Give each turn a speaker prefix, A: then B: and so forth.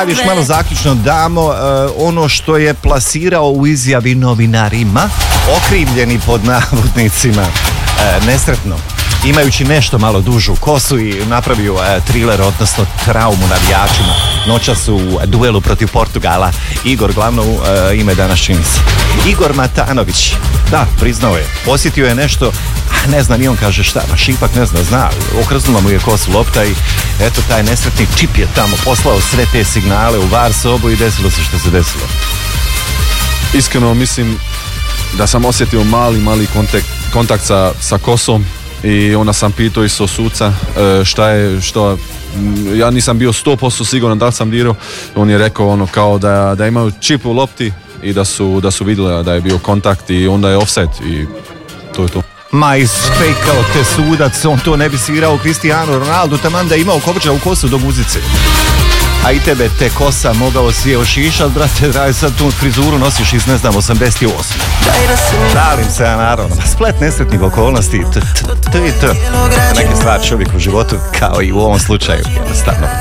A: Ajde još malo zaključno damo ono što je plasirao u izjavi novinarima, okrivljeni pod navodnicima nesretno, imajući nešto malo dužu kosu i napravio thriller, odnosno traumu navijačima. Noćas u duelu protiv Portugala. Igor, glavno ime danas čini se. Igor Matanović, da, priznao je, osjetio je nešto, a ne zna ni on kaže šta, baš ipak ne zna, okrznula mu je kosu lopta i eto taj nesretni čip je tamo poslao sve te signale u VAR sobu i desilo se što se desilo.
B: Iskreno mislim da sam osjetio mali kontakt sa kosom i onda sam pitao isto suca što ja nisam bio 100% siguran da li sam dirao. On je rekao ono kao da imaju čip u lopti i da su vidjeli da je bio kontakt i onda je offset i to je to.
A: Ma isfejkao te sudac, on to ne bi svirao Cristiano Ronaldo, taman da je imao kobrđa u kosu do muzice. A i tebe te kosa mogao si je ošišat, brate, dragi, sad tu frizuru nosiš iz, ne znam, 88. Šalim se, ja naravno. Splet nesretnih okolnosti, neke stvari čovjek u životu, kao i u ovom slučaju, jednostavno.